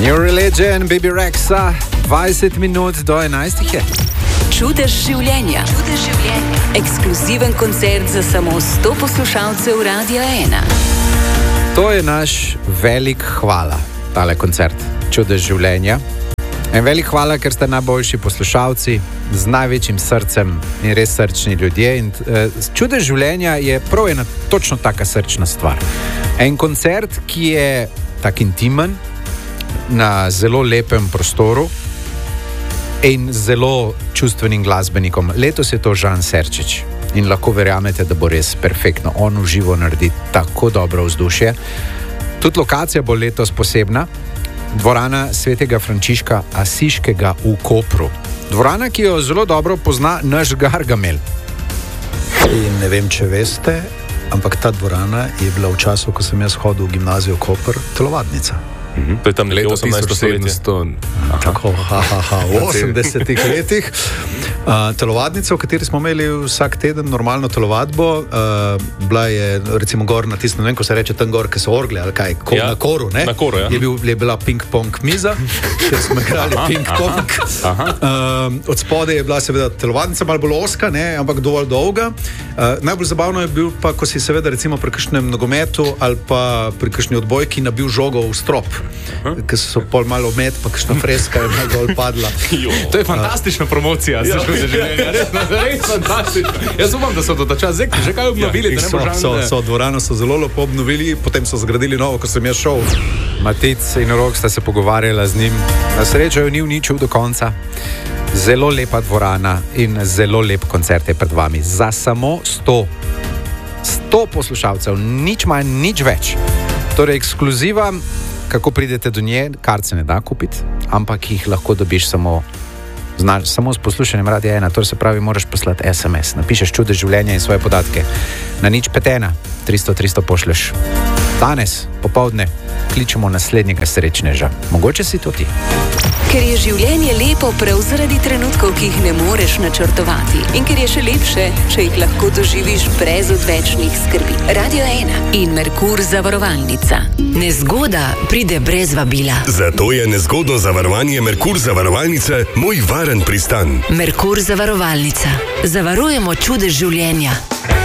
New Religion, Baby Rexa, 20 minut do 11 je. Čudež življenja. Ekskluziven koncert za samo 100 poslušalcev Radia 1. To je naš velik hvala, tale koncert Čudež življenja. En velik hvala, ker ste najboljši poslušalci, z največjim srcem in res srčni ljudje. In Čudež življenja je prav ena točno taka srčna stvar. En koncert, ki je tak intimen, na zelo lepem prostoru in zelo čustvenim glasbenikom. Letos je to Žan Serčič in lahko verjamete, da bo res perfektno. On v živo naredi tako dobro vzdušje. Tudi lokacija bo letos posebna. Dvorana Svetega Frančiška Asiškega v Kopru. Dvorana, ki jo zelo dobro pozna naš Gargamel. In ne vem, če veste, ampak ta dvorana je bila v času, ko sem jaz hodil v gimnazijo Koper, telovadnica. To je tam leto 18. stoletje. Tako, v 80-ih letih. Telovadnica, v kateri smo imeli vsak teden normalno telovadbo, bila je recimo gor na tistem, ne vem, ko se reče tam gor, ki so orgle, ali kaj, na koru, ne? Na koru, ja. Je bila ping-pong miza, ker smo igrali ping-pong. Od spodaj je bila seveda telovadnica, malo bolj ozka, ne, ampak dovolj dolga. Najbolj zabavno je bil pa, ko si seveda recimo pri kakšnem nogometu ali pa pri kakšni odbojki nabil žogo v strop. Ker so pol malo med, pa kakšna freska je malo dol padla. To je fantastična promocija, res fantastična. Jaz upam, da so do ta čas že kaj obnovili. Dvorano so zelo lepo obnovili, potem so zgradili novo, ko sem jaz šel. Matic in Rok sta se pogovarjala z njim. Na srečo jo ni uničil do konca. Zelo lepa dvorana in zelo lep koncert je pred vami. Za samo 100 poslušalcev, nič manj, nič več. Torej ekskluziva. Kako pridete do nje, kar se ne da kupiti, ampak jih lahko dobiš samo s poslušanjem Radia 1. Torej se pravi, moraš poslati SMS. Napišeš Čudež življenja in svoje podatke. Na 051 300 pošleš. Danes, popoldne, kličemo naslednjega srečneža. Mogoče si to ti. Ker je življenje lepo prav zaradi trenutkov, ki jih ne moreš načrtovati. In ker je še lepše, če jih lahko doživiš brez odvečnih skrbi. Radio 1 in Merkur zavarovalnica. Nezgoda pride brez vabila. Zato je nezgodno zavarovanje Merkur zavarovalnice moj varen pristan. Merkur zavarovalnica. Zavarujemo čudež življenja.